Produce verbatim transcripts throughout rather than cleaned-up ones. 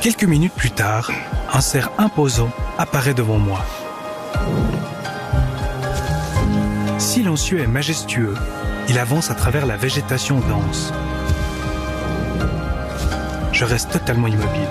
Quelques minutes plus tard, un cerf imposant apparaît devant moi. Silencieux et majestueux, il avance à travers la végétation dense. Je reste totalement immobile.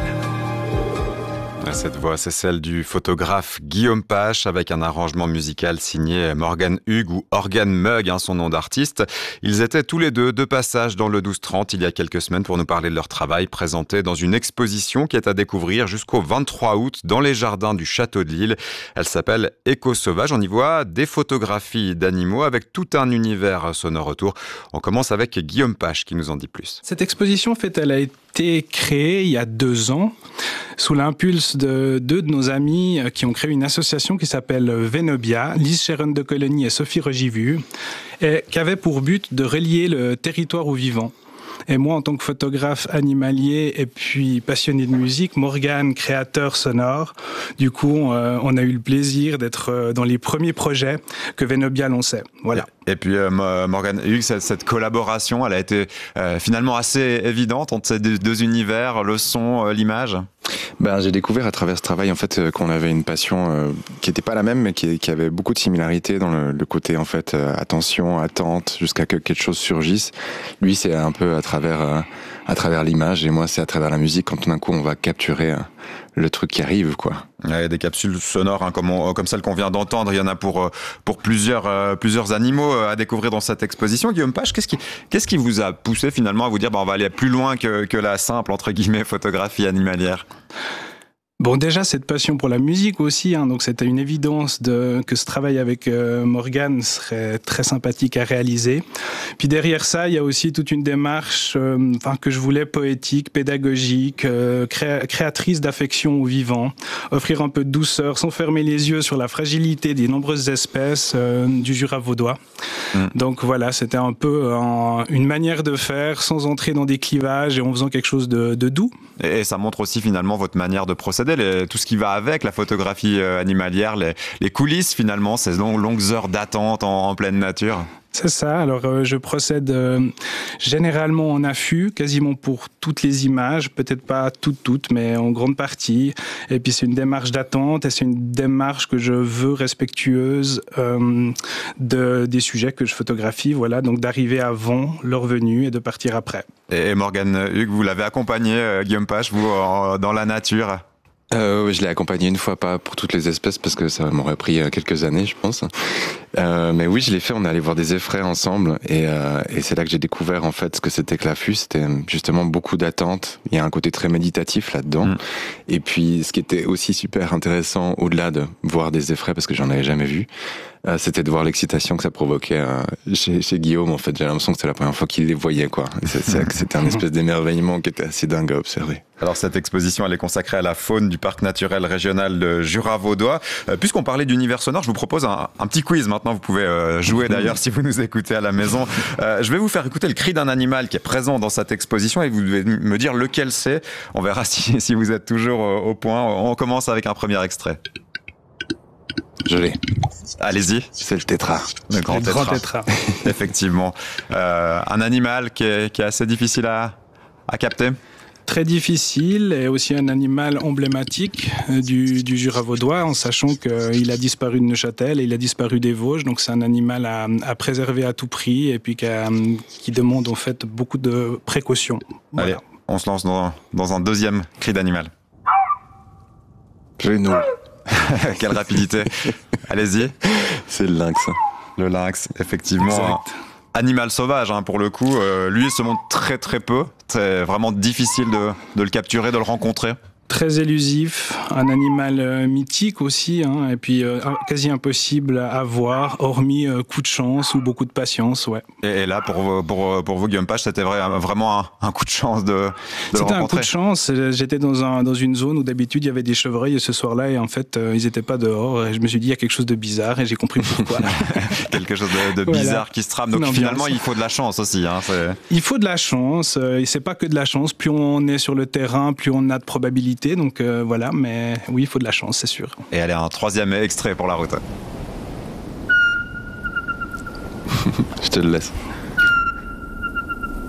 Cette voix, c'est celle du photographe Guillaume Pache avec un arrangement musical signé Morgan Hughes ou Organ Mug, hein, son nom d'artiste. Ils étaient tous les deux de passage dans le douze trente il y a quelques semaines pour nous parler de leur travail présenté dans une exposition qui est à découvrir jusqu'au vingt-trois août dans les jardins du Château de Lille. Elle s'appelle Écho sauvage. On y voit des photographies d'animaux avec tout un univers sonore autour. On commence avec Guillaume Pache qui nous en dit plus. Cette exposition, en fait, elle a été créée il y a deux ans sous l'impulse de deux de nos amis qui ont créé une association qui s'appelle Venobia, Lise Sharon de Colony et Sophie Regivu, et qui avait pour but de relier le territoire au vivant. Et moi, en tant que photographe animalier et puis passionné de musique, Morgan, créateur sonore, du coup, euh, on a eu le plaisir d'être dans les premiers projets que Venobia lançait. Voilà. Et puis euh, Morgan Hughes, cette, cette collaboration, elle a été euh, finalement assez évidente entre ces deux, deux univers, le son, euh, l'image. Ben, j'ai découvert à travers ce travail en fait euh, qu'on avait une passion euh, qui n'était pas la même, mais qui, qui avait beaucoup de similarités dans le, le côté en fait euh, attention, attente, jusqu'à que quelque chose surgisse. Lui, c'est un peu à travers euh, à travers l'image, et moi, c'est à travers la musique. Quand tout d'un coup, on va capturer euh, le truc qui arrive, quoi. Il y a des capsules sonores hein, comme, on, comme celle qu'on vient d'entendre. Il y en a pour pour plusieurs euh, plusieurs animaux à découvrir dans cette exposition. Guillaume Pache, qu'est-ce qui qu'est-ce qui vous a poussé finalement à vous dire bah, on va aller plus loin que que la simple entre guillemets photographie animalière? Bon, déjà, cette passion pour la musique aussi, hein, donc c'était une évidence de, que ce travail avec euh, Morgan serait très sympathique à réaliser. Puis derrière ça, il y a aussi toute une démarche euh, enfin, que je voulais poétique, pédagogique, euh, créa- créatrice d'affection au vivant, offrir un peu de douceur sans fermer les yeux sur la fragilité des nombreuses espèces euh, du Jura vaudois. Mmh. Donc voilà, c'était un peu en, une manière de faire sans entrer dans des clivages et en faisant quelque chose de, de doux. Et, et ça montre aussi finalement votre manière de procéder. Les, tout ce qui va avec la photographie euh, animalière, les, les coulisses finalement, ces longues, longues heures d'attente en, en pleine nature. C'est ça, alors euh, je procède euh, généralement en affût, quasiment pour toutes les images, peut-être pas toutes, toutes, mais en grande partie. Et puis c'est une démarche d'attente et c'est une démarche que je veux respectueuse euh, de, des sujets que je photographie, voilà, donc d'arriver avant leur venue et de partir après. Et Morgan Hughes, vous l'avez accompagné, euh, Guillaume Pache, vous, en, dans la nature? Euh, je l'ai accompagné une fois, pas pour toutes les espèces, parce que ça m'aurait pris quelques années, je pense. Euh, mais oui, je l'ai fait, on est allé voir des effraies ensemble, et, euh, et c'est là que j'ai découvert en fait ce que c'était que l'affût. C'était justement beaucoup d'attente, il y a un côté très méditatif là-dedans. Mmh. Et puis, ce qui était aussi super intéressant, au-delà de voir des effraies, parce que j'en avais jamais vu, euh, c'était de voir l'excitation que ça provoquait euh, chez, chez Guillaume. En fait, j'ai l'impression que c'était la première fois qu'il les voyait, quoi. Et c'est, c'est, c'était un espèce d'émerveillement qui était assez dingue à observer. Alors cette exposition, elle est consacrée à la faune du parc naturel régional de Jura vaudois. Euh, puisqu'on parlait d'univers sonore, je vous propose un, un petit quiz. Maintenant, vous pouvez euh, jouer d'ailleurs si vous nous écoutez à la maison. Euh, je vais vous faire écouter le cri d'un animal qui est présent dans cette exposition et vous devez me dire lequel c'est. On verra si, si vous êtes toujours au point. On commence avec un premier extrait. Je l'ai. Allez-y. C'est le tétra. Le grand le tétra. Grand tétra. Effectivement. Euh, un animal qui est, qui est assez difficile à, à capter. Très difficile et aussi un animal emblématique du, du Jura vaudois, en sachant qu'il a disparu de Neuchâtel et il a disparu des Vosges. Donc c'est un animal à, à préserver à tout prix et puis qui, a, qui demande en fait beaucoup de précautions. Voilà. Allez, on se lance dans, dans un deuxième cri d'animal. Genou. Quelle rapidité. Allez-y. C'est le lynx. Le lynx, effectivement. Exact. Animal sauvage, hein, pour le coup. Euh, lui, il se montre très très peu. C'est vraiment difficile de, de le capturer, de le rencontrer. Très élusif, un animal euh, mythique aussi, hein, et puis euh, quasi impossible à voir, hormis euh, coup de chance ou beaucoup de patience, ouais. Et, et là, pour, pour, pour vous, Guillaume Pache, c'était vrai, vraiment un, un coup de chance de, de le rencontrer. C'était un coup de chance. J'étais dans, un, dans une zone où d'habitude il y avait des chevreuils, et ce soir-là, et en fait, euh, ils n'étaient pas dehors. Et je me suis dit, il y a quelque chose de bizarre, et j'ai compris pourquoi. Quelque chose de, de voilà. bizarre qui se trame. Donc non, finalement, il faut de la chance aussi. Hein, c'est... Il faut de la chance, euh, et c'est pas que de la chance. Plus on est sur le terrain, plus on a de probabilités. Donc euh, voilà, mais oui, il faut de la chance, c'est sûr. Et allez, un troisième extrait pour la route. Je te le laisse.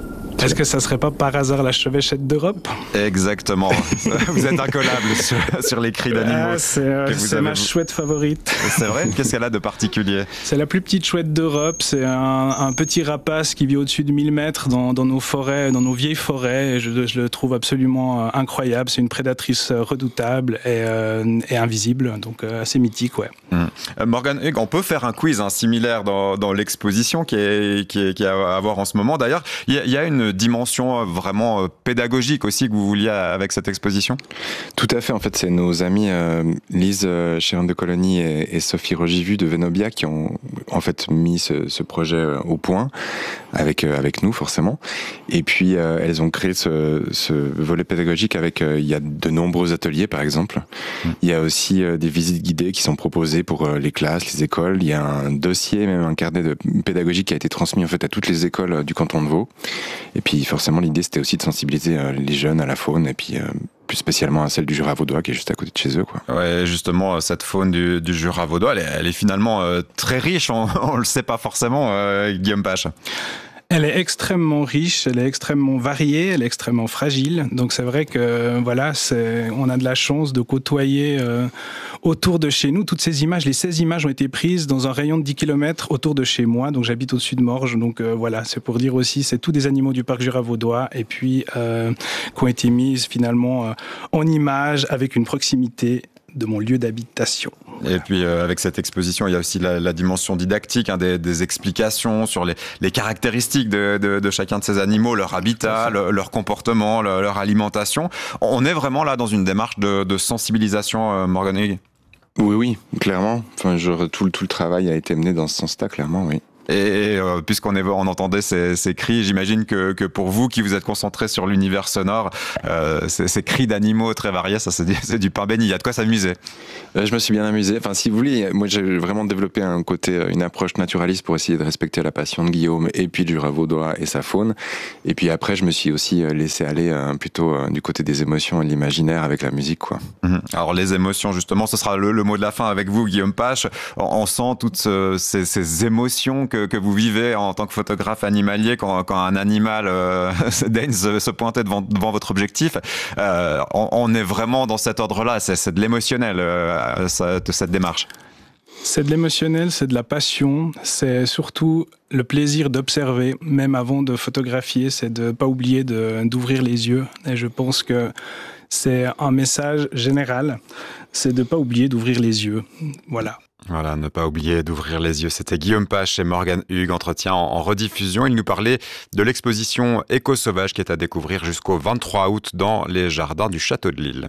Est-ce que ça serait pas par hasard la chevêchette d'Europe? Exactement. Vous êtes incollable sur, sur les cris d'animaux. Ah, c'est euh, c'est ma chouette favorite. C'est vrai? Qu'est-ce qu'elle a de particulier? C'est la plus petite chouette d'Europe. C'est un, un petit rapace qui vit au-dessus de mille mètres dans, dans nos forêts, dans nos vieilles forêts. Et je, je le trouve absolument incroyable. C'est une prédatrice redoutable et, euh, et invisible, donc euh, assez mythique, ouais. Mmh. Euh, Morgan Hughes, on peut faire un quiz hein, similaire dans, dans l'exposition qui est, qui est qui est à avoir en ce moment. D'ailleurs, il y, y a une dimension vraiment pédagogique aussi que vous vouliez avec cette exposition? Tout à fait. En fait, c'est nos amis euh, Lise Chéron de Colony et, et Sophie Rogivu de Venobia qui ont en fait mis ce, ce projet au point avec euh, avec nous forcément. Et puis euh, elles ont créé ce, ce volet pédagogique avec euh, il y a de nombreux ateliers par exemple. Mmh. Il y a aussi euh, des visites guidées qui sont proposées pour euh, les classes, les écoles. Il y a un dossier, même un carnet de pédagogie qui a été transmis en fait à toutes les écoles euh, du canton de Vaud. Et puis forcément l'idée c'était aussi de sensibiliser euh, les jeunes à la faune et puis euh, plus spécialement à celle du Jura vaudois qui est juste à côté de chez eux, quoi. Ouais, justement, cette faune du, du Jura vaudois, elle est, elle est finalement euh, très riche, on, on le sait pas forcément, euh, Guillaume Pache. Elle est extrêmement riche, elle est extrêmement variée, elle est extrêmement fragile. Donc c'est vrai que voilà, c'est, on a de la chance de côtoyer euh, autour de chez nous toutes ces images. Les seize images ont été prises dans un rayon de dix kilomètres autour de chez moi. Donc j'habite au-dessus de Morges. Donc euh, voilà, c'est pour dire aussi, c'est tous des animaux du parc Jura vaudois et puis euh, qui ont été mises finalement euh, en images avec une proximité de mon lieu d'habitation. Et puis euh, avec cette exposition, il y a aussi la, la dimension didactique, hein, des, des explications sur les, les caractéristiques de, de, de chacun de ces animaux, leur habitat, le, leur comportement, le, leur alimentation. On est vraiment là dans une démarche de, de sensibilisation, euh, Morgan Hughes. Oui, oui, clairement. Enfin, je, tout, tout le travail a été mené dans ce sens-là, clairement, oui. Et euh, puisqu'on est, on entendait ces, ces cris, j'imagine que, que pour vous qui vous êtes concentrés sur l'univers sonore, euh, ces, ces cris d'animaux très variés, ça c'est du, c'est du pain béni. Il y a de quoi s'amuser. Euh, je me suis bien amusé. Enfin, si vous voulez, moi j'ai vraiment développé un côté, une approche naturaliste pour essayer de respecter la passion de Guillaume et puis du Jura vaudois et sa faune. Et puis après, je me suis aussi laissé aller euh, plutôt euh, du côté des émotions et de l'imaginaire avec la musique, quoi. Mmh. Alors les émotions, justement, ce sera le, le mot de la fin avec vous, Guillaume Pache. On, on sent toutes ce, ces, ces émotions que, que vous vivez en tant que photographe animalier quand, quand un animal euh, daigne se, se pointer devant, devant votre objectif. Euh, on, on est vraiment dans cet ordre-là, c'est, c'est de l'émotionnel, euh, ça, de cette démarche. C'est de l'émotionnel, c'est de la passion, c'est surtout le plaisir d'observer, même avant de photographier, c'est de ne pas oublier de, d'ouvrir les yeux. Et je pense que c'est un message général, c'est de ne pas oublier d'ouvrir les yeux. Voilà. Voilà, ne pas oublier d'ouvrir les yeux. C'était Guillaume Pache et Morgan Hughes, entretien en, en rediffusion. Il nous parlait de l'exposition Éco-Sauvage qui est à découvrir jusqu'au vingt-trois août dans les jardins du Château de Lille.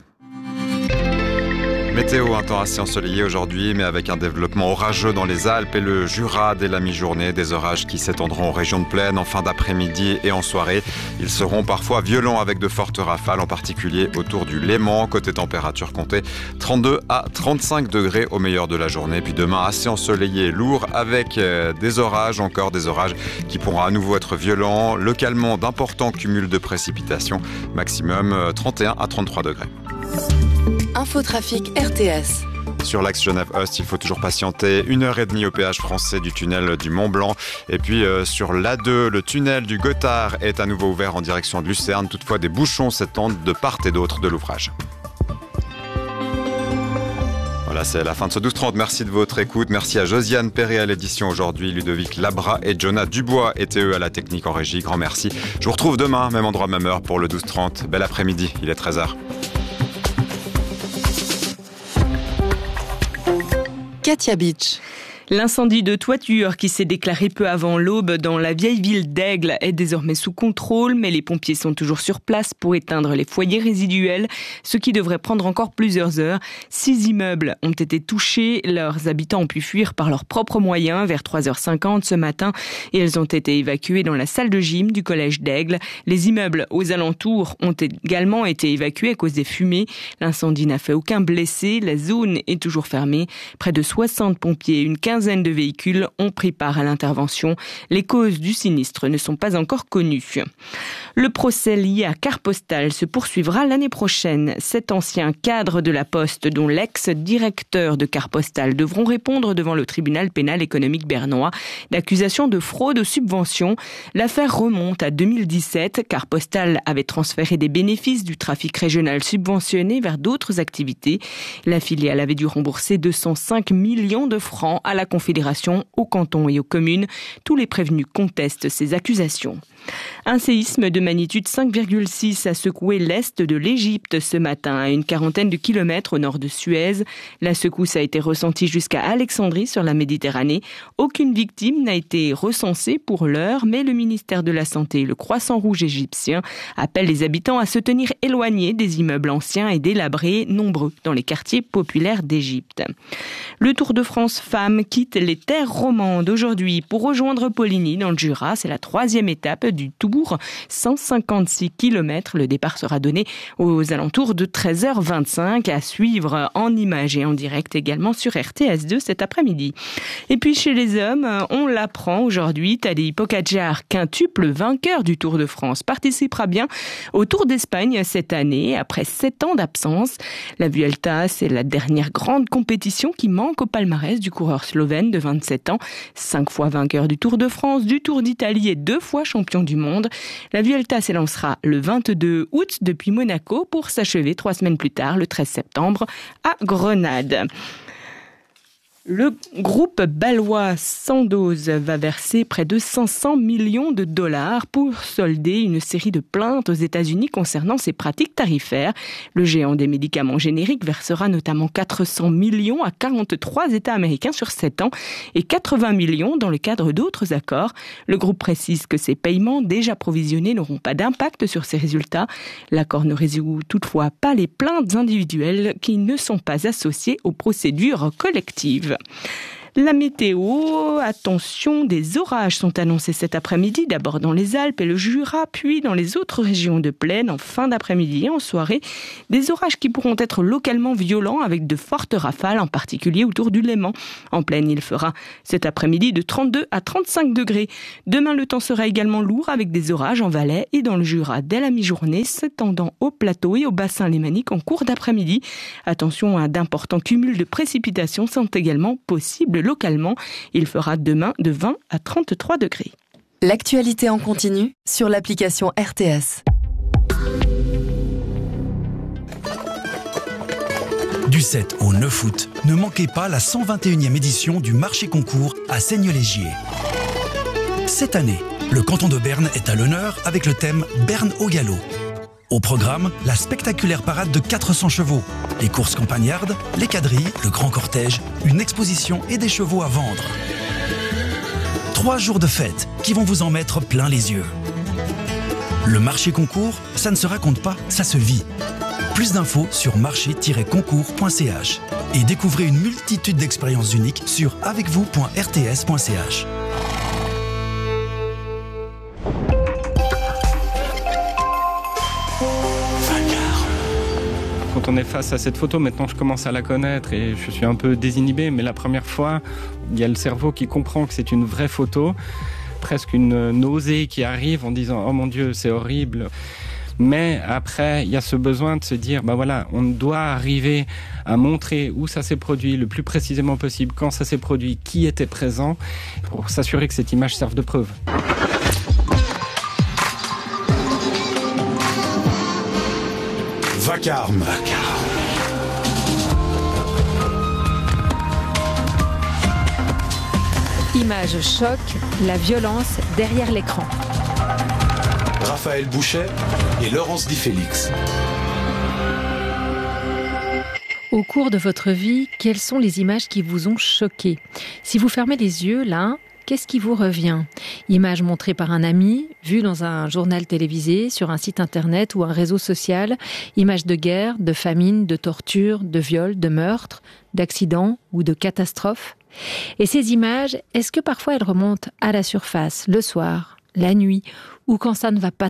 Météo, un temps assez ensoleillé aujourd'hui, mais avec un développement orageux dans les Alpes et le Jura dès la mi-journée. Des orages qui s'étendront aux régions de plaine en fin d'après-midi et en soirée. Ils seront parfois violents avec de fortes rafales, en particulier autour du Léman. Côté température, comptez trente-deux à trente-cinq degrés au meilleur de la journée. Puis demain, assez ensoleillé et lourd avec des orages, encore des orages qui pourront à nouveau être violents. Localement, d'importants cumuls de précipitations. Maximum trente et un à trente-trois degrés. Infotrafic R T S. Sur l'axe Genève-Ost, il faut toujours patienter une heure et demie au péage français du tunnel du Mont-Blanc. Et puis euh, sur l'A deux, le tunnel du Gothard est à nouveau ouvert en direction de Lucerne. Toutefois, des bouchons s'étendent de part et d'autre de l'ouvrage. Voilà, c'est la fin de ce douze trente. Merci de votre écoute. Merci à Josiane Perret à l'édition aujourd'hui, Ludovic Labra et Jonah Dubois étaient eux à la technique en régie. Grand merci. Je vous retrouve demain, même endroit, même heure pour le douze trente. Bel après-midi, il est treize heures. Katia Beach. L'incendie de toiture qui s'est déclaré peu avant l'aube dans la vieille ville d'Aigle est désormais sous contrôle, mais les pompiers sont toujours sur place pour éteindre les foyers résiduels, ce qui devrait prendre encore plusieurs heures. Six immeubles ont été touchés, leurs habitants ont pu fuir par leurs propres moyens vers trois heures cinquante ce matin et ils ont été évacués dans la salle de gym du collège d'Aigle. Les immeubles aux alentours ont également été évacués à cause des fumées. L'incendie n'a fait aucun blessé, la zone est toujours fermée. Près de soixante pompiers et une quinzaine quinzaine de véhicules ont pris part à l'intervention. Les causes du sinistre ne sont pas encore connues. Le procès lié à Carte Postale se poursuivra l'année prochaine. Sept anciens cadres de la Poste, dont l'ex-directeur de Carte Postale, devront répondre devant le tribunal pénal économique bernois d'accusations de fraude aux subventions. L'affaire remonte à deux mille dix-sept. Carte Postale avait transféré des bénéfices du trafic régional subventionné vers d'autres activités. La filiale avait dû rembourser deux cent cinq millions de francs à la Confédération, aux cantons et aux communes. Tous les prévenus contestent ces accusations. Un séisme de magnitude cinq virgule six a secoué l'est de l'Égypte ce matin, à une quarantaine de kilomètres au nord de Suez. La secousse a été ressentie jusqu'à Alexandrie sur la Méditerranée. Aucune victime n'a été recensée pour l'heure, mais le ministère de la Santé et le Croissant-Rouge égyptien appellent les habitants à se tenir éloignés des immeubles anciens et délabrés, nombreux dans les quartiers populaires d'Égypte. Le Tour de France Femmes quitte les terres romandes aujourd'hui pour rejoindre Poligny dans le Jura. C'est la troisième étape du Tour, cent cinquante-six kilomètres. Le départ sera donné aux alentours de treize heures vingt-cinq, à suivre en images et en direct également sur R T S deux cet après-midi. Et puis chez les hommes, on l'apprend aujourd'hui, Tadej Pogačar, quintuple vainqueur du Tour de France, participera bien au Tour d'Espagne cette année, après sept ans d'absence. La Vuelta, c'est la dernière grande compétition qui manque au palmarès du coureur slovène de vingt-sept ans, cinq fois vainqueur du Tour de France, du Tour d'Italie et deux fois champion du monde. La Vuelta s'élancera le vingt-deux août depuis Monaco pour s'achever trois semaines plus tard, le treize septembre, à Grenade. Le groupe bâlois Sandoz va verser près de cinq cents millions de dollars pour solder une série de plaintes aux États-Unis concernant ses pratiques tarifaires. Le géant des médicaments génériques versera notamment quatre cents millions à quarante-trois États américains sur sept ans et quatre-vingts millions dans le cadre d'autres accords. Le groupe précise que ces paiements déjà provisionnés n'auront pas d'impact sur ses résultats. L'accord ne résout toutefois pas les plaintes individuelles qui ne sont pas associées aux procédures collectives. La météo, attention, des orages sont annoncés cet après-midi, d'abord dans les Alpes et le Jura, puis dans les autres régions de plaine en fin d'après-midi et en soirée. Des orages qui pourront être localement violents avec de fortes rafales, en particulier autour du Léman. En plaine, il fera cet après-midi de trente-deux à trente-cinq degrés. Demain, le temps sera également lourd avec des orages en Valais et dans le Jura dès la mi-journée, s'étendant au plateau et au bassin lémanique en cours d'après-midi. Attention à d'importants cumuls de précipitations sont également possibles localement. Il fera demain de vingt à trente-trois degrés. L'actualité en continu sur l'application R T S. Du sept au neuf août, ne manquez pas la cent vingt et unième édition du marché concours à Seignelay-Gier. Cette année, le canton de Berne est à l'honneur avec le thème Berne au galop. Au programme, la spectaculaire parade de quatre cents chevaux, les courses campagnardes, les quadrilles, le grand cortège, une exposition et des chevaux à vendre. Trois jours de fête qui vont vous en mettre plein les yeux. Le marché concours, ça ne se raconte pas, ça se vit. Plus d'infos sur marché tiret concours point c h et découvrez une multitude d'expériences uniques sur avec vous point r t s point c h. Quand on est face à cette photo, maintenant je commence à la connaître et je suis un peu désinhibé, mais la première fois, il y a le cerveau qui comprend que c'est une vraie photo, presque une nausée qui arrive en disant « Oh mon Dieu, c'est horrible ». Mais après, il y a ce besoin de se dire, bah voilà, on doit arriver à montrer où ça s'est produit le plus précisément possible, quand ça s'est produit, qui était présent, pour s'assurer que cette image serve de preuve. Vacarme. Image choc, la violence derrière l'écran. Raphaël Bouchet et Laurence Di Félix. Au cours de votre vie, quelles sont les images qui vous ont choqué ? Si vous fermez les yeux, là, qu'est-ce qui vous revient ? Image montrée par un ami, vue dans un journal télévisé, sur un site internet ou un réseau social, images de guerre, de famine, de torture, de viol, de meurtre, d'accident ou de catastrophe. Et ces images, est-ce que parfois elles remontent à la surface, le soir, la nuit, ou quand ça ne va pas très bien ?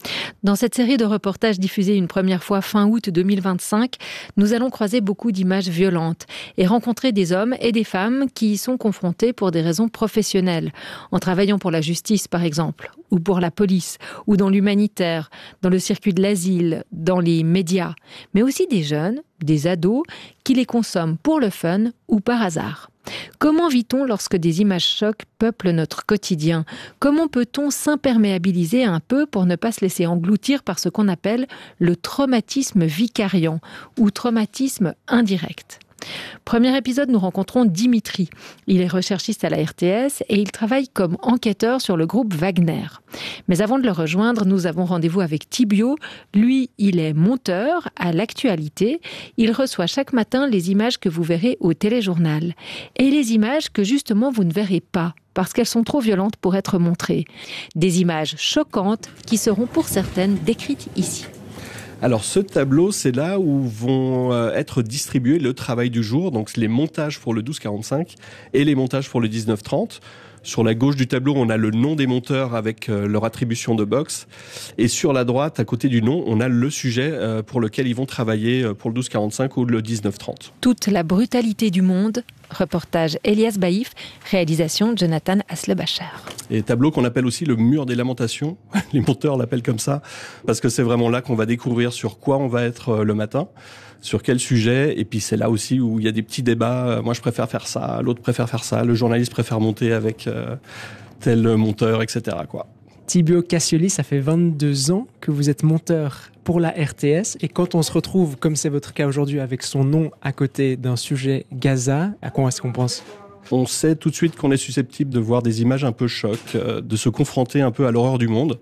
Dans cette série de reportages diffusés une première fois fin août deux mille vingt-cinq, nous allons croiser beaucoup d'images violentes et rencontrer des hommes et des femmes qui y sont confrontés pour des raisons professionnelles, en travaillant pour la justice par exemple, ou pour la police, ou dans l'humanitaire, dans le circuit de l'asile, dans les médias, mais aussi des jeunes, des ados, qui les consomment pour le fun ou par hasard. Comment vit-on lorsque des images chocs peuplent notre quotidien ? Comment peut-on s'imperméabiliser un peu pour ne pas se laisser engloutir par ce qu'on appelle le traumatisme vicariant ou traumatisme indirect ? Premier épisode, nous rencontrons Dimitri. Il est recherchiste à la R T S et il travaille comme enquêteur sur le groupe Wagner. Mais avant de le rejoindre, nous avons rendez-vous avec Thibio. Lui, il est monteur à l'actualité. Il reçoit chaque matin les images que vous verrez au téléjournal. Et les images que justement vous ne verrez pas, parce qu'elles sont trop violentes pour être montrées. Des images choquantes qui seront pour certaines décrites ici. Alors ce tableau, c'est là où vont être distribués le travail du jour, donc les montages pour le douze quarante-cinq et les montages pour le dix-neuf trente. Sur la gauche du tableau, on a le nom des monteurs avec leur attribution de box. Et sur la droite, à côté du nom, on a le sujet pour lequel ils vont travailler pour le douze quarante-cinq ou le dix-neuf trente. Toute la brutalité du monde. Reportage Elias Baïf, réalisation Jonathan Aslebacher. Et tableau qu'on appelle aussi le mur des lamentations. Les monteurs l'appellent comme ça, parce que c'est vraiment là qu'on va découvrir sur quoi on va être le matin, sur quel sujet, et puis c'est là aussi où il y a des petits débats. Moi je préfère faire ça, l'autre préfère faire ça, le journaliste préfère monter avec euh, tel monteur, et cetera quoi. Thibio Cassioli, ça fait vingt-deux ans que vous êtes monteur pour la R T S. Et quand on se retrouve, comme c'est votre cas aujourd'hui, avec son nom à côté d'un sujet Gaza, à quoi est-ce qu'on pense ? On sait tout de suite qu'on est susceptible de voir des images un peu choc, euh, de se confronter un peu à l'horreur du monde.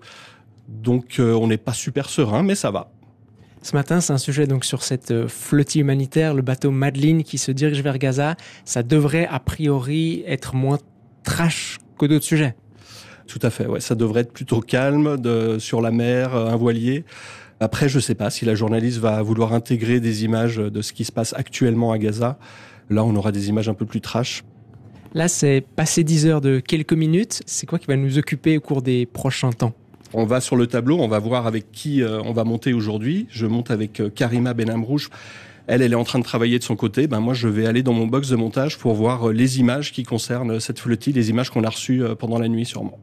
Donc euh, on n'est pas super serein, mais ça va. Ce matin, c'est un sujet donc sur cette flottille humanitaire, le bateau Madeleine qui se dirige vers Gaza. Ça devrait a priori être moins trash que d'autres sujets. Tout à fait, ouais. Ça devrait être plutôt calme, de, sur la mer, un voilier. Après, je ne sais pas si la journaliste va vouloir intégrer des images de ce qui se passe actuellement à Gaza. Là, on aura des images un peu plus trash. Là, c'est passé dix heures de quelques minutes. C'est quoi qui va nous occuper au cours des prochains temps ? On va sur le tableau, on va voir avec qui euh, on va monter aujourd'hui. Je monte avec euh, Karima Benamrouche. Elle, elle est en train de travailler de son côté. Ben moi, je vais aller dans mon box de montage pour voir euh, les images qui concernent cette flottille, les images qu'on a reçues euh, pendant la nuit sûrement.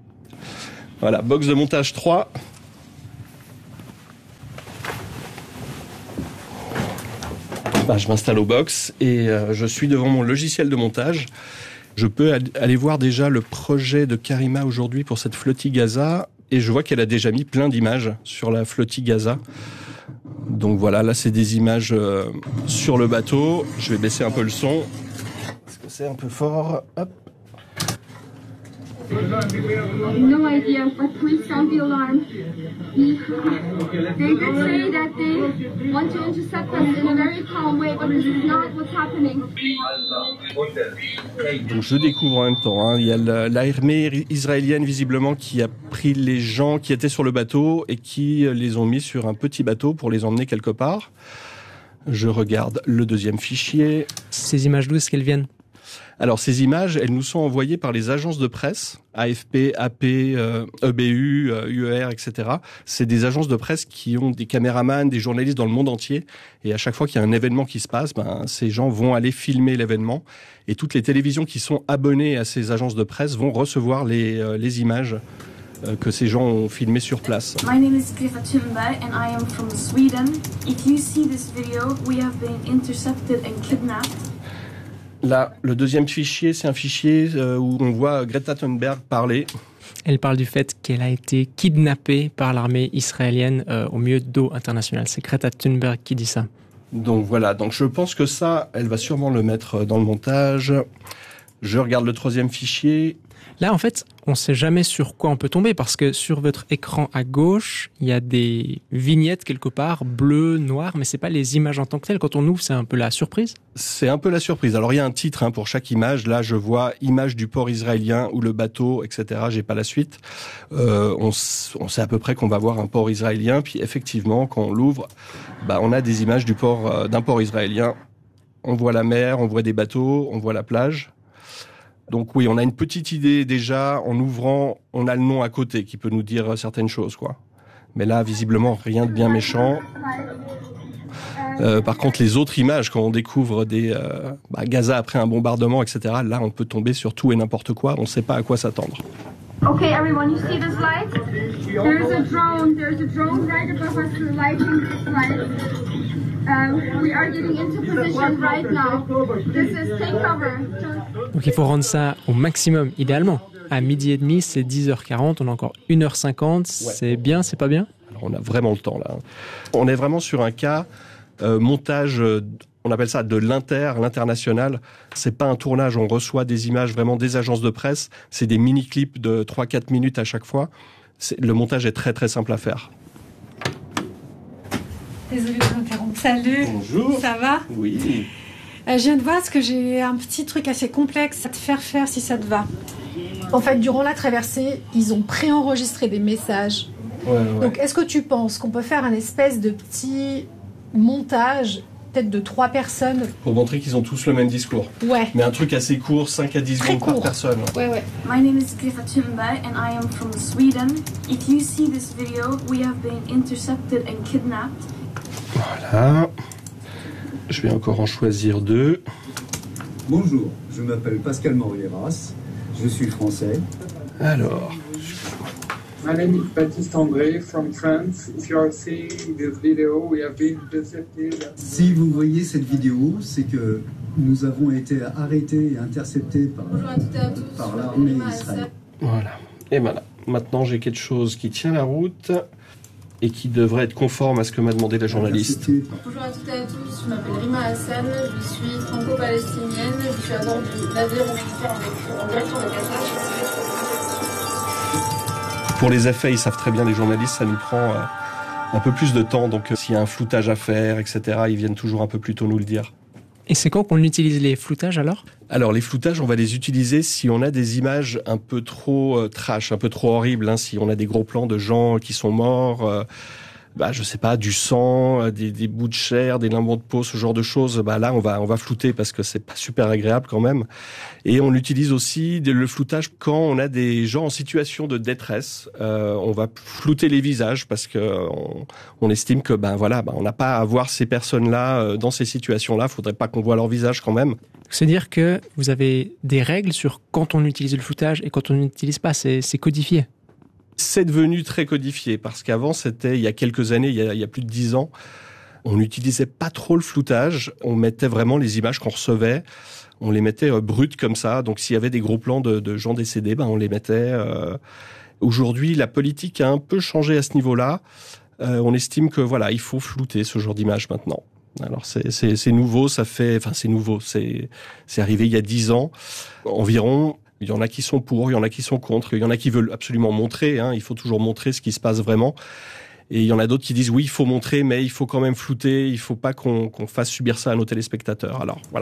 Voilà, box de montage trois. Ben, je m'installe au box et euh, je suis devant mon logiciel de montage. Je peux aller voir déjà le projet de Karima aujourd'hui pour cette flottille Gaza et je vois qu'elle a déjà mis plein d'images sur la flottille Gaza. Donc voilà, là c'est des images euh, sur le bateau. Je vais baisser un peu le son parce que c'est un peu fort. Hop. No idea, but please sound the alarm. They did say that they want to intercept us in a very calm way, but this is not what's happening. Donc je découvre en même temps, hein. Il y a l'armée israélienne visiblement qui a pris les gens qui étaient sur le bateau et qui les ont mis sur un petit bateau pour les emmener quelque part. Je regarde le deuxième fichier. Ces images d'où est-ce qu'elles viennent ? Alors ces images, elles nous sont envoyées par les agences de presse, A F P, A P, euh, E B U, euh, U E R, et cetera. C'est des agences de presse qui ont des caméramans, des journalistes dans le monde entier. Et à chaque fois qu'il y a un événement qui se passe, ben, ces gens vont aller filmer l'événement. Et toutes les télévisions qui sont abonnées à ces agences de presse vont recevoir les, euh, les images euh, que ces gens ont filmées sur place. My name is Greta Thunberg and I am from Sweden. If you see this video, we have been intercepted and kidnapped. Là, le deuxième fichier, c'est un fichier où on voit Greta Thunberg parler. Elle parle du fait qu'elle a été kidnappée par l'armée israélienne euh, au milieu d'eau internationale. C'est Greta Thunberg qui dit ça. Donc voilà, donc je pense que ça, elle va sûrement le mettre dans le montage. Je regarde le troisième fichier. Là, en fait, on ne sait jamais sur quoi on peut tomber parce que sur votre écran à gauche, il y a des vignettes quelque part, bleues, noires, mais c'est pas les images en tant que telles. Quand on ouvre, c'est un peu la surprise. C'est un peu la surprise. Alors, il y a un titre hein, pour chaque image. Là, je vois image du port israélien ou le bateau, et cetera. J'ai pas la suite. Euh, on, on sait à peu près qu'on va voir un port israélien. Puis, effectivement, quand on l'ouvre, bah, on a des images du port, euh, d'un port israélien. On voit la mer, on voit des bateaux, on voit la plage. Donc oui, on a une petite idée déjà, en ouvrant, on a le nom à côté qui peut nous dire certaines choses, quoi. Mais là, visiblement, rien de bien méchant. Euh, par contre, les autres images, quand on découvre des euh, bah, Gaza après un bombardement, et cetera, là, on peut tomber sur tout et n'importe quoi. On ne sait pas à quoi s'attendre. Okay, everyone, you see this light? There's a drone. There's a drone right above us lighting this light. Um, we are getting into position right now. This is take cover. Donc il faut rendre ça au maximum, idéalement. À midi et demi, c'est dix heures quarante, on a encore une heure cinquante. Ouais. C'est bien, c'est pas bien? Alors on a vraiment le temps là. On est vraiment sur un cas euh, montage. Euh, On appelle ça de l'inter, l'international. C'est pas un tournage, on reçoit des images vraiment des agences de presse. C'est des mini-clips de trois à quatre minutes à chaque fois. C'est, le montage est très très simple à faire. Désolée de vous interrompre. Salut. Bonjour. Ça va? Oui. Euh, je viens de voir parce que j'ai un petit truc assez complexe à te faire faire si ça te va. En fait, durant la traversée, ils ont préenregistré des messages. Ouais, ouais. Donc, est-ce que tu penses qu'on peut faire un espèce de petit montage, peut-être de trois personnes. Pour montrer qu'ils ont tous le même discours. Ouais. Mais un truc assez court, cinq à dix Très secondes court. par personne. Ouais, ouais. My name is Greta Thunberg and I am from Sweden. If you see this video, we have been intercepted and kidnapped. Voilà. Je vais encore en choisir deux. Bonjour, je m'appelle Pascal Morieras. Je suis français. Alors... My name is Baptiste André from France. If you are seeing this video, we have been intercepted. Si vous voyez cette vidéo, c'est que nous avons été arrêtés et interceptés par, par l'armée israélienne. Voilà. Et voilà. Maintenant, j'ai quelque chose qui tient la route et qui devrait être conforme à ce que m'a demandé la journaliste. Bonjour à toutes et à tous, je m'appelle Rima Hassan, je suis franco-palestinienne, je suis à bord du navire humanitaire en direction de Gaza. Pour les effets, ils savent très bien, les journalistes, ça nous prend euh, un peu plus de temps. Donc, euh, s'il y a un floutage à faire, et cetera, ils viennent toujours un peu plus tôt nous le dire. Et c'est quand qu'on utilise les floutages alors ? Alors, les floutages, on va les utiliser si on a des images un peu trop euh, trash, un peu trop horribles. Hein, si on a des gros plans de gens qui sont morts, euh, bah, je sais pas, du sang, euh, des, des bouts de chair, des limons de peau, ce genre de choses. Bah là, on va on va flouter parce que c'est pas super agréable quand même. Et on utilise aussi le floutage quand on a des gens en situation de détresse. Euh, on va flouter les visages parce que on, on estime que ben voilà, ben on n'a pas à voir ces personnes-là dans ces situations-là. Faudrait pas qu'on voit leur visage quand même. C'est-à-dire que vous avez des règles sur quand on utilise le floutage et quand on n'utilise pas. C'est, c'est codifié. C'est devenu très codifié parce qu'avant, c'était il y a quelques années, il y a, il y a plus de dix ans, on n'utilisait pas trop le floutage. On mettait vraiment les images qu'on recevait. On les mettait euh, brutes comme ça. Donc, s'il y avait des gros plans de, de gens décédés, ben on les mettait. Euh... Aujourd'hui, la politique a un peu changé à ce niveau-là. Euh, on estime que voilà, il faut flouter ce genre d'image maintenant. Alors, c'est, c'est, c'est nouveau. Ça fait, enfin, c'est nouveau. C'est, c'est arrivé il y a dix ans environ. Il y en a qui sont pour, il y en a qui sont contre, il y en a qui veulent absolument montrer. Hein, il faut toujours montrer ce qui se passe vraiment. Et il y en a d'autres qui disent oui, il faut montrer, mais il faut quand même flouter. Il faut pas qu'on, qu'on fasse subir ça à nos téléspectateurs. Alors voilà.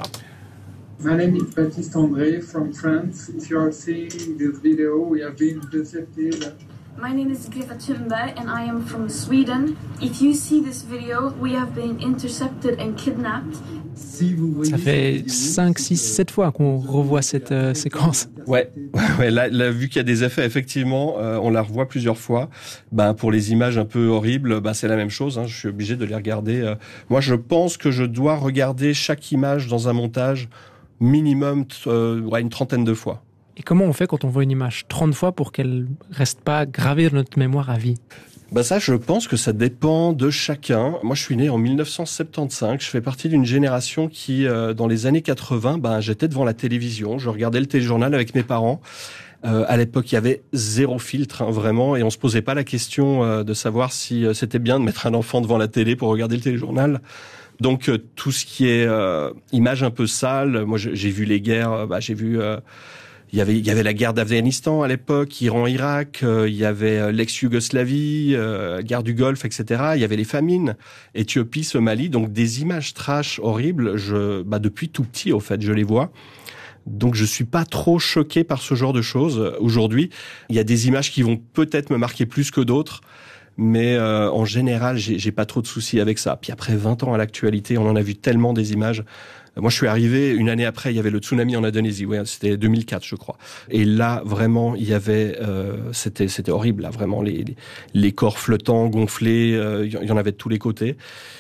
My name is Baptiste André from France. If you are seeing this video, we have been intercepted. My name is Greta Thunberg and I am from Sweden. If you see this video, we have been intercepted and kidnapped. Si vous voyez Ça fait cinq, six, sept fois qu'on revoit cette euh, séquence. Ouais, ouais là, là, vu qu'il y a des effets, effectivement, euh, on la revoit plusieurs fois. Ben, pour les images un peu horribles, ben, c'est la même chose. Hein, je suis obligé de les regarder. Euh. Moi, je pense que je dois regarder chaque image dans un montage minimum euh, ouais, une trentaine de fois. Et comment on fait quand on voit une image trente fois pour qu'elle reste pas gravée dans notre mémoire à vie ? Bah ça, je pense que ça dépend de chacun. Moi, je suis né en dix-neuf cent soixante-quinze. Je fais partie d'une génération qui, euh, dans les années quatre-vingts, ben, j'étais devant la télévision. Je regardais le téléjournal avec mes parents. Euh, à l'époque, il y avait zéro filtre, hein, vraiment, et on se posait pas la question euh, de savoir si euh, c'était bien de mettre un enfant devant la télé pour regarder le téléjournal. Donc, euh, tout ce qui est euh, image un peu sale, moi, j'ai vu les guerres, euh, bah, j'ai vu... Euh, Il y avait, il y avait la guerre d'Afghanistan à l'époque, Iran-Irak, euh, il y avait euh, l'ex-Yougoslavie, euh, guerre du Golfe, et cetera. Il y avait les famines, Éthiopie, Somalie, donc des images trash horribles. Je, bah depuis tout petit, au fait, je les vois. Donc je suis pas trop choqué par ce genre de choses aujourd'hui. Il y a des images qui vont peut-être me marquer plus que d'autres, Mais euh, en général, j'ai, j'ai pas trop de soucis avec ça. Puis après vingt ans à l'actualité, on en a vu tellement des images. Moi, je suis arrivé une année après, il y avait le tsunami en Indonésie. Ouais, c'était deux mille quatre, je crois. Et là, vraiment, il y avait, euh, c'était, c'était horrible. Là, vraiment, les, les, les corps flottants, gonflés, euh, il y en avait de tous les côtés.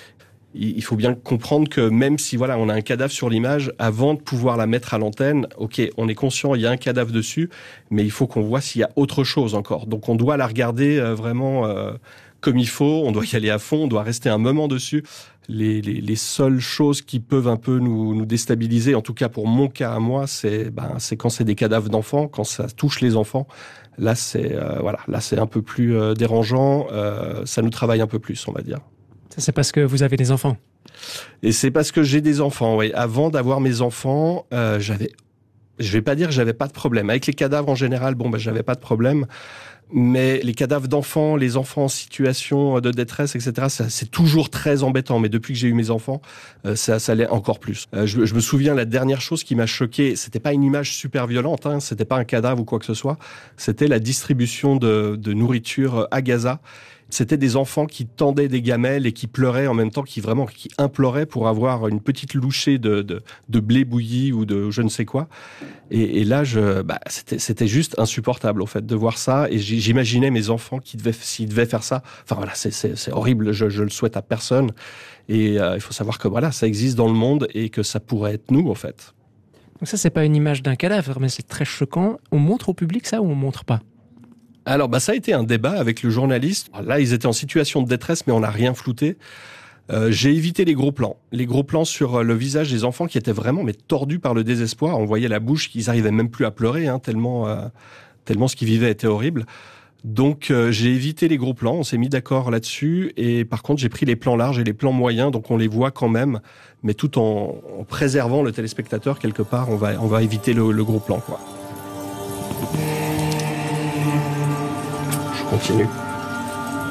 Il faut bien comprendre que même si voilà, on a un cadavre sur l'image, avant de pouvoir la mettre à l'antenne, ok, on est conscient, il y a un cadavre dessus, mais il faut qu'on voit s'il y a autre chose encore. Donc, on doit la regarder euh, vraiment euh, comme il faut. On doit y aller à fond. On doit rester un moment dessus. Les, les, les seules choses qui peuvent un peu nous, nous déstabiliser, en tout cas pour mon cas à moi, c'est, ben, c'est quand c'est des cadavres d'enfants, quand ça touche les enfants. Là, c'est, euh, voilà, là, c'est un peu plus euh, dérangeant. Euh, ça nous travaille un peu plus, on va dire. Ça, c'est parce que vous avez des enfants. Et c'est parce que j'ai des enfants, oui. Avant d'avoir mes enfants, euh, j'avais, je vais pas dire que j'avais pas de problème. Avec les cadavres en général, bon, ben, j'avais pas de problème. Mais les cadavres d'enfants, les enfants en situation de détresse, et cetera, ça, c'est toujours très embêtant. Mais depuis que j'ai eu mes enfants, euh, ça, ça l'est encore plus. Euh, je, je me souviens, la dernière chose qui m'a choqué, c'était pas une image super violente, hein, c'était pas un cadavre ou quoi que ce soit, c'était la distribution de, de nourriture à Gaza. C'était des enfants qui tendaient des gamelles et qui pleuraient en même temps, qui vraiment qui imploraient pour avoir une petite louchée de, de, de blé bouilli ou de je ne sais quoi. Et, et là, je, bah, c'était, c'était juste insupportable, au fait, de voir ça. Et j'imaginais mes enfants qui devaient, s'ils devaient faire ça. Enfin voilà, c'est, c'est, c'est horrible. Je, je le souhaite à personne. Et euh, il faut savoir que voilà, ça existe dans le monde et que ça pourrait être nous, en fait. Donc ça, c'est pas une image d'un cadavre, mais c'est très choquant. On montre au public ça ou on montre pas? Alors, bah, ça a été un débat avec le journaliste. Là, ils étaient en situation de détresse, mais on n'a rien flouté. Euh, j'ai évité les gros plans. Les gros plans sur le visage des enfants qui étaient vraiment mais tordus par le désespoir. On voyait la bouche, qu'ils arrivaient même plus à pleurer, hein, tellement, euh, tellement ce qu'ils vivaient était horrible. Donc, euh, j'ai évité les gros plans. On s'est mis d'accord là-dessus. Et par contre, j'ai pris les plans larges et les plans moyens. Donc, on les voit quand même, mais tout en, en préservant le téléspectateur quelque part. On va, on va éviter le, le gros plan, quoi. Continue.